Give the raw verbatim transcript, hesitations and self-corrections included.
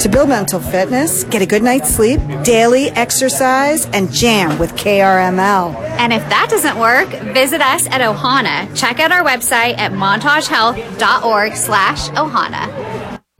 To build mental fitness, get a good night's sleep, daily exercise, and jam with K R M L. And if that doesn't work, visit us at Ohana. Check out our website at montagehealth.org slash Ohana.